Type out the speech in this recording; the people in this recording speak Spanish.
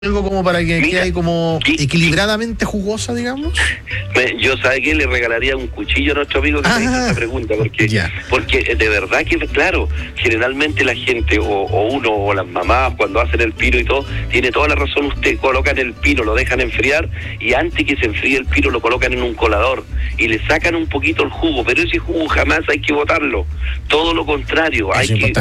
algo como para que Mira, quede ahí como equilibradamente jugosa, digamos? Yo, ¿sabe qué? Le regalaría un cuchillo a nuestro amigo que me hizo esta pregunta, porque de verdad que, claro, generalmente la gente, o uno, o las mamás, cuando hacen el pino y todo, tiene toda la razón usted, colocan el pino, lo dejan enfriar, y antes que se enfríe el pino lo colocan en un colador, y le sacan un poquito el jugo, pero ese jugo jamás hay que botarlo, todo lo contrario, hay que